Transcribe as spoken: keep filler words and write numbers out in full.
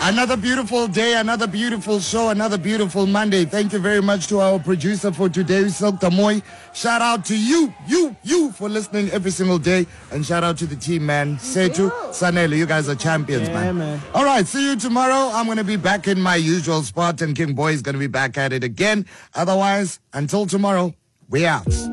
Another beautiful day, another beautiful show, another beautiful Monday. Thank you very much to our producer for today, Silk Tamoy. Shout out to you, you, you for listening every single day. And shout out to the team, man. Setu, Sanelo, you guys are champions, Yeah, man. man. All right, see you tomorrow. I'm going to be back in my usual spot and King Boy is going to be back at it again. Otherwise, until tomorrow, we out.